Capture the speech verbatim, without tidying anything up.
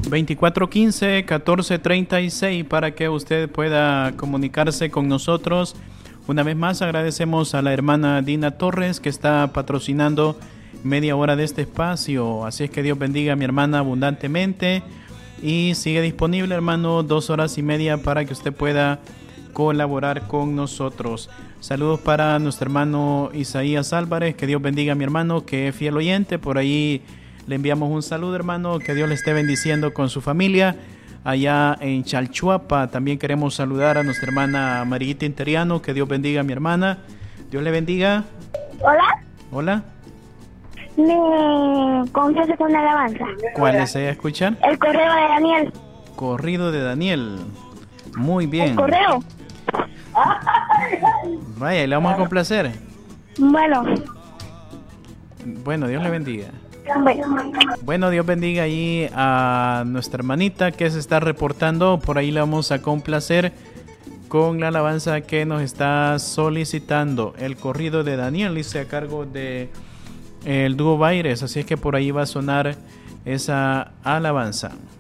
veinticuatro quince, catorce treinta y seis para que usted pueda comunicarse con nosotros. Una vez más agradecemos a la hermana Dina Torres que está patrocinando media hora de este espacio. Así es que Dios bendiga a mi hermana abundantemente y sigue disponible, hermano, dos horas y media para que usted pueda colaborar con nosotros. Saludos para nuestro hermano Isaías Álvarez, que Dios bendiga a mi hermano que es fiel oyente. Por ahí le enviamos un saludo, hermano, que Dios le esté bendiciendo con su familia allá en Chalchuapa. También queremos saludar a nuestra hermana Marita Interiano, que Dios bendiga a mi hermana. Dios le bendiga. Hola. Hola. Me confieso con una alabanza. ¿Cuál desea escuchar? El correo de Daniel. Corrido de Daniel. Muy bien. El correo. Vaya, y le vamos a complacer. Bueno. Bueno, Dios le bendiga. Bueno. Bueno, Dios bendiga ahí a nuestra hermanita que se está reportando. Por ahí le vamos a complacer con la alabanza que nos está solicitando. El corrido de Daniel, dice, a cargo de el dúo Baires. Así es que por ahí va a sonar esa alabanza.